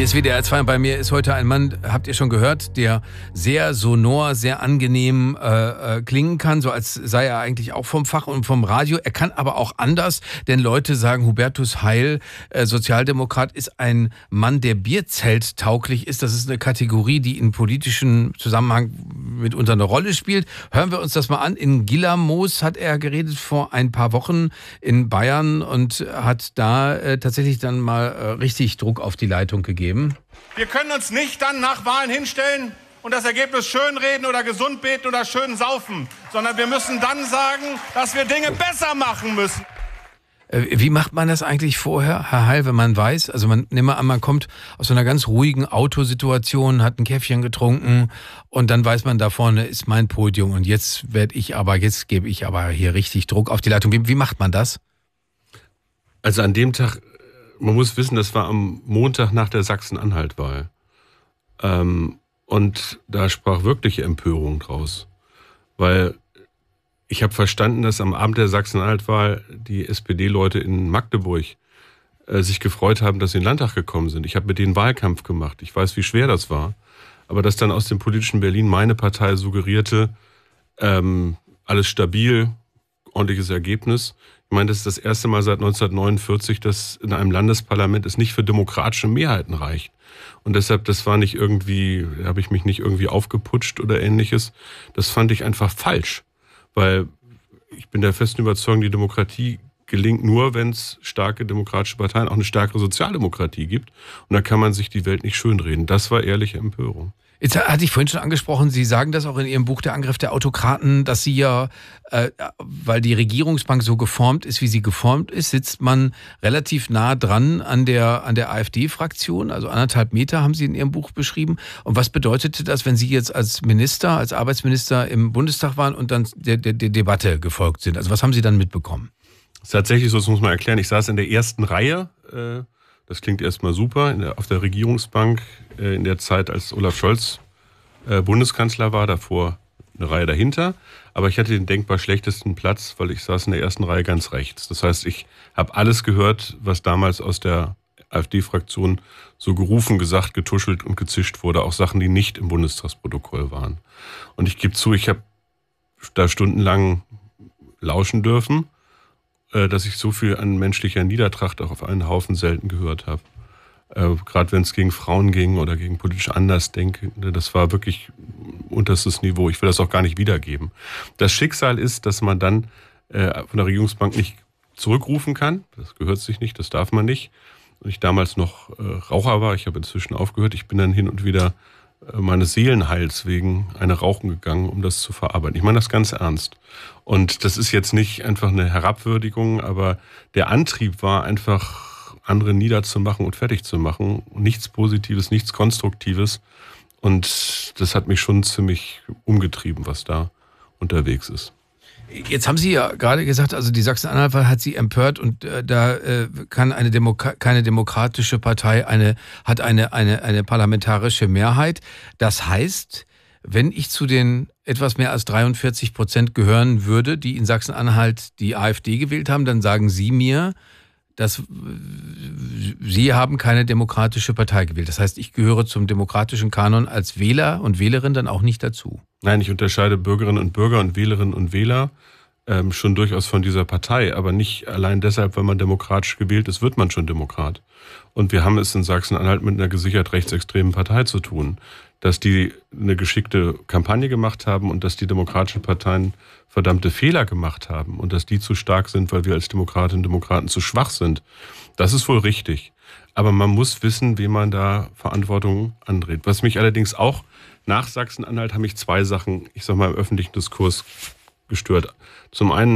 Hier ist WDR 2 und bei mir ist heute ein Mann, habt ihr schon gehört, der sehr sonor, sehr angenehm klingen kann, so als sei er eigentlich auch vom Fach und vom Radio. Er kann aber auch anders, denn Leute sagen, Hubertus Heil, Sozialdemokrat, ist ein Mann, der Bierzelt-tauglich ist. Das ist eine Kategorie, die in politischen Zusammenhang mitunter eine Rolle spielt. Hören wir uns das mal an. In Gillermoos hat er geredet vor ein paar Wochen in Bayern und hat da tatsächlich dann mal richtig Druck auf die Leitung gegeben. Wir können uns nicht dann nach Wahlen hinstellen und das Ergebnis schönreden oder gesund beten oder schön saufen, sondern wir müssen dann sagen, dass wir Dinge besser machen müssen. Wie macht man das eigentlich vorher, Herr Heil, wenn man weiß, also nehmen wir an, man kommt aus so einer ganz ruhigen Autosituation, hat ein Käffchen getrunken und dann weiß man, da vorne ist mein Podium und jetzt gebe ich aber hier richtig Druck auf die Leitung. Wie macht man das? Also an dem Tag, man muss wissen, das war am Montag nach der Sachsen-Anhalt-Wahl. Und da sprach wirkliche Empörung draus. Weil ich habe verstanden, dass am Abend der Sachsen-Anhalt-Wahl die SPD-Leute in Magdeburg sich gefreut haben, dass sie in den Landtag gekommen sind. Ich habe mit denen Wahlkampf gemacht. Ich weiß, wie schwer das war. Aber dass dann aus dem politischen Berlin meine Partei suggerierte, alles stabil, ordentliches Ergebnis. Ich meine, das ist das erste Mal seit 1949, dass in einem Landesparlament es nicht für demokratische Mehrheiten reicht. Und deshalb, das war nicht irgendwie, habe ich mich nicht irgendwie aufgeputscht oder ähnliches. Das fand ich einfach falsch. Weil ich bin der festen Überzeugung, die Demokratie gelingt nur, wenn es starke demokratische Parteien, auch eine stärkere Sozialdemokratie gibt. Und da kann man sich die Welt nicht schönreden. Das war ehrliche Empörung. Jetzt hatte ich vorhin schon angesprochen, Sie sagen das auch in Ihrem Buch Der Angriff der Autokraten, dass Sie ja, weil die Regierungsbank so geformt ist, wie sie geformt ist, sitzt man relativ nah dran an der AfD-Fraktion, also 1,5 Meter haben Sie in Ihrem Buch beschrieben. Und was bedeutete das, wenn Sie jetzt als Minister, als Arbeitsminister im Bundestag waren und dann der Debatte gefolgt sind? Also was haben Sie dann mitbekommen? Das ist tatsächlich so, das muss man erklären. Ich saß in der ersten Reihe, das klingt erstmal super, auf der Regierungsbank in der Zeit, als Olaf Scholz Bundeskanzler war, davor eine Reihe dahinter. Aber ich hatte den denkbar schlechtesten Platz, weil ich saß in der ersten Reihe ganz rechts. Das heißt, ich habe alles gehört, was damals aus der AfD-Fraktion so gerufen, gesagt, getuschelt und gezischt wurde. Auch Sachen, die nicht im Bundestagsprotokoll waren. Und ich gebe zu, ich habe da stundenlang lauschen dürfen, dass ich so viel an menschlicher Niedertracht auch auf einen Haufen selten gehört habe. Gerade wenn es gegen Frauen ging oder gegen politisch Andersdenkende, das war wirklich unterstes Niveau. Ich will das auch gar nicht wiedergeben. Das Schicksal ist, dass man dann von der Regierungsbank nicht zurückrufen kann. Das gehört sich nicht, das darf man nicht. Und ich damals noch Raucher war, ich habe inzwischen aufgehört. Ich bin dann hin und wieder meines Seelenheils wegen eine rauchen gegangen, um das zu verarbeiten. Ich meine das ganz ernst. Und das ist jetzt nicht einfach eine Herabwürdigung, aber der Antrieb war einfach, andere niederzumachen und fertig zu machen. Nichts Positives, nichts Konstruktives. Und das hat mich schon ziemlich umgetrieben, was da unterwegs ist. Jetzt haben Sie ja gerade gesagt, also die Sachsen-Anhalt-Wahl hat Sie empört und da kann keine demokratische Partei hat eine parlamentarische Mehrheit. Das heißt, wenn ich zu den etwas mehr als 43% gehören würde, die in Sachsen-Anhalt die AfD gewählt haben, dann sagen Sie mir, dass Sie haben keine demokratische Partei gewählt. Das heißt, ich gehöre zum demokratischen Kanon als Wähler und Wählerin dann auch nicht dazu. Nein, ich unterscheide Bürgerinnen und Bürger und Wählerinnen und Wähler schon durchaus von dieser Partei, aber nicht allein deshalb, weil man demokratisch gewählt ist, wird man schon Demokrat. Und wir haben es in Sachsen-Anhalt mit einer gesichert rechtsextremen Partei zu tun, dass die eine geschickte Kampagne gemacht haben und dass die demokratischen Parteien verdammte Fehler gemacht haben und dass die zu stark sind, weil wir als Demokratinnen und Demokraten zu schwach sind. Das ist wohl richtig. Aber man muss wissen, wem man da Verantwortung andreht. Was mich allerdings auch nach Sachsen-Anhalt haben mich zwei Sachen, ich sag mal, im öffentlichen Diskurs gestört. Zum einen